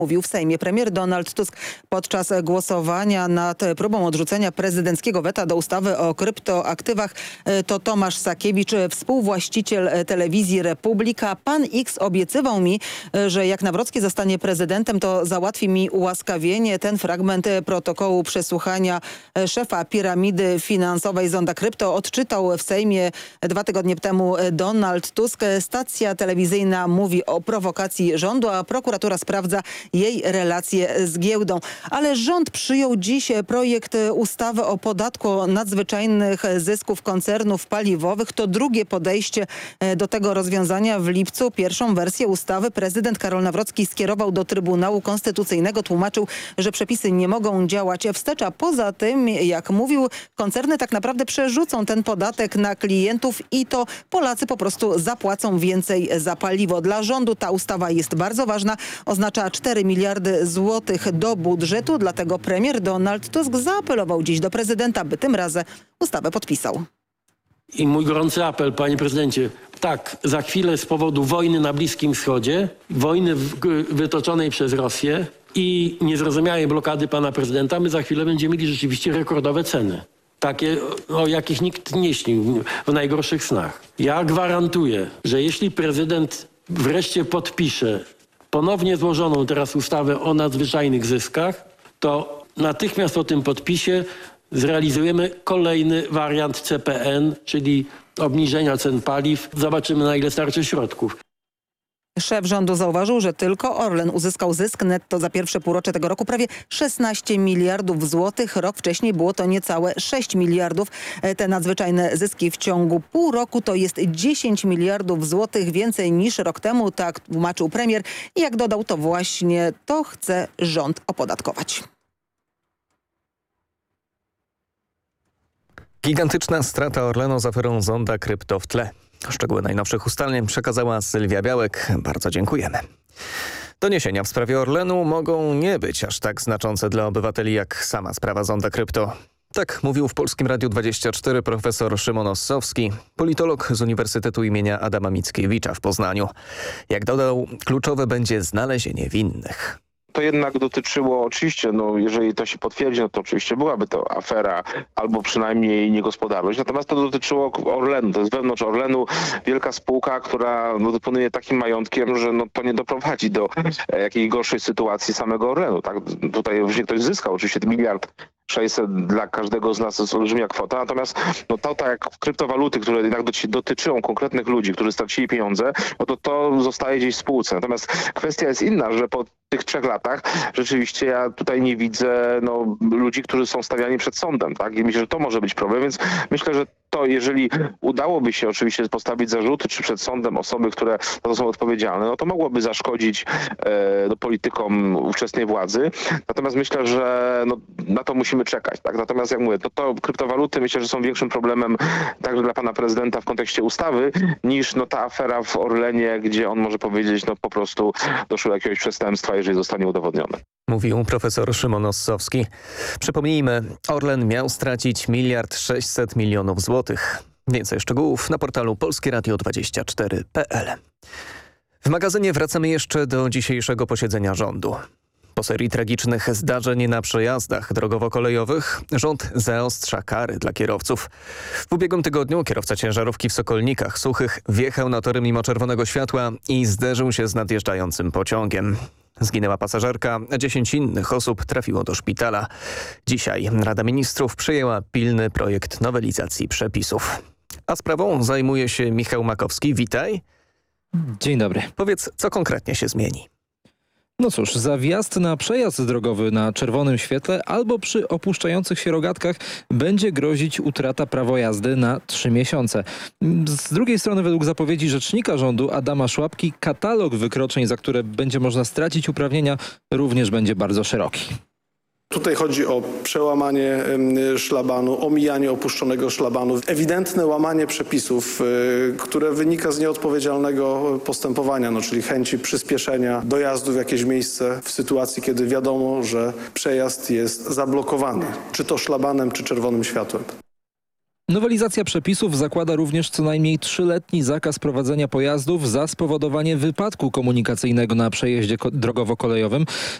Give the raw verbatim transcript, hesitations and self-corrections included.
Mówił w Sejmie premier Donald Tusk podczas głosowania nad próbą odrzucenia prezydenckiego weta do ustawy o kryptoaktywach. To Tomasz Sakiewicz, współwłaściciel telewizji Republika. Pan X obiecywał mi, że jak Nawrocki zostanie prezydentem, to załatwi mi ułaskawienie. Ten fragment protokołu przesłuchania szefa piramidy finansowej Zonda Krypto odczytał w Sejmie dwa tygodnie temu Donald Tusk. Stacja telewizyjna mówi o prowokacji rządu, a prokuratura sprawdza jej relacje z giełdą. Ale rząd przyjął dziś projekt ustawy o podatku nadzwyczajnych zysków koncernów paliwowych. To drugie podejście do tego rozwiązania. W lipcu pierwszą wersję ustawy prezydent Karol Nawrocki skierował do Trybunału Konstytucyjnego. Tłumaczył, że przepisy nie mogą działać wstecz, a poza tym, jak mówił, koncerny tak naprawdę przerzucą ten podatek na klientów i to Polacy po prostu zapłacą więcej za paliwo. Dla rządu ta ustawa jest bardzo ważna. Oznacza cztery miliardy złotych do budżetu, dlatego premier Donald Tusk zaapelował dziś do prezydenta, by tym razem ustawę podpisał. I mój gorący apel, panie prezydencie, tak, za chwilę z powodu wojny na Bliskim Wschodzie, wojny wytoczonej przez Rosję i niezrozumiałej blokady pana prezydenta, my za chwilę będziemy mieli rzeczywiście rekordowe ceny. Takie, o jakich nikt nie śnił w najgorszych snach. Ja gwarantuję, że jeśli prezydent wreszcie podpisze ponownie złożoną teraz ustawę o nadzwyczajnych zyskach, to natychmiast po tym podpisie zrealizujemy kolejny wariant C P N, czyli obniżenia cen paliw. Zobaczymy, na ile starczy środków. Szef rządu zauważył, że tylko Orlen uzyskał zysk netto za pierwsze półrocze tego roku prawie szesnaście miliardów złotych. Rok wcześniej było to niecałe sześć miliardów. Te nadzwyczajne zyski w ciągu pół roku to jest dziesięć miliardów złotych więcej niż rok temu. Tak tłumaczył premier i jak dodał, to właśnie to chce rząd opodatkować. Gigantyczna strata Orlenu z aferą Zonda Krypto w tle. Szczegóły najnowszych ustaleń przekazała Sylwia Białek. Bardzo dziękujemy. Doniesienia w sprawie Orlenu mogą nie być aż tak znaczące dla obywateli jak sama sprawa Zonda Krypto. Tak mówił w Polskim Radiu dwadzieścia cztery profesor Szymon Ossowski, politolog z Uniwersytetu imienia Adama Mickiewicza w Poznaniu. Jak dodał, kluczowe będzie znalezienie winnych. To jednak dotyczyło oczywiście, no jeżeli to się potwierdzi, no to oczywiście byłaby to afera albo przynajmniej niegospodarność. Natomiast to dotyczyło Orlenu. To jest wewnątrz Orlenu wielka spółka, która no, dysponuje takim majątkiem, że no, to nie doprowadzi do e, jakiejś gorszej sytuacji samego Orlenu. Tak? Tutaj jeżeli ktoś zyskał oczywiście miliard sześćset dla każdego z nas to jest olbrzymia kwota, natomiast no to tak jak kryptowaluty, które jednak dotyczą konkretnych ludzi, którzy stracili pieniądze, no to to zostaje gdzieś w spółce. Natomiast kwestia jest inna, że po tych trzech latach rzeczywiście ja tutaj nie widzę no, ludzi, którzy są stawiani przed sądem, tak? I myślę, że to może być problem, więc myślę, że to jeżeli udałoby się oczywiście postawić zarzuty, czy przed sądem osoby, które za to są odpowiedzialne, no to mogłoby zaszkodzić e, no, politykom ówczesnej władzy. Natomiast myślę, że no, na to musimy czekać. Tak? Natomiast jak mówię, to, to kryptowaluty myślę, że są większym problemem także dla pana prezydenta w kontekście ustawy, niż no, ta afera w Orlenie, gdzie on może powiedzieć, no po prostu doszło do jakiegoś przestępstwa, jeżeli zostanie udowodnione. Mówił profesor Szymon Ossowski. Przypomnijmy, Orlen miał stracić miliard sześćset milionów złotych. Więcej szczegółów na portalu polskie radio dwadzieścia cztery kropka p l. W magazynie wracamy jeszcze do dzisiejszego posiedzenia rządu. Po serii tragicznych zdarzeń na przejazdach drogowo-kolejowych rząd zaostrza kary dla kierowców. W ubiegłym tygodniu kierowca ciężarówki w Sokolnikach Suchych wjechał na tory mimo czerwonego światła i zderzył się z nadjeżdżającym pociągiem. Zginęła pasażerka, a dziesięć innych osób trafiło do szpitala. Dzisiaj Rada Ministrów przyjęła pilny projekt nowelizacji przepisów. A sprawą zajmuje się Michał Makowski. Witaj. Dzień dobry. Powiedz, co konkretnie się zmieni? No cóż, za wjazd na przejazd drogowy na czerwonym świetle albo przy opuszczających się rogatkach będzie grozić utrata prawa jazdy na trzy miesiące. Z drugiej strony, według zapowiedzi rzecznika rządu Adama Szłapki, katalog wykroczeń, za które będzie można stracić uprawnienia, również będzie bardzo szeroki. Tutaj chodzi o przełamanie szlabanu, omijanie opuszczonego szlabanu, ewidentne łamanie przepisów, które wynika z nieodpowiedzialnego postępowania, no, czyli chęci przyspieszenia dojazdu w jakieś miejsce w sytuacji, kiedy wiadomo, że przejazd jest zablokowany, czy to szlabanem, czy czerwonym światłem. Nowelizacja przepisów zakłada również co najmniej trzyletni zakaz prowadzenia pojazdów za spowodowanie wypadku komunikacyjnego na przejeździe ko- drogowo-kolejowym.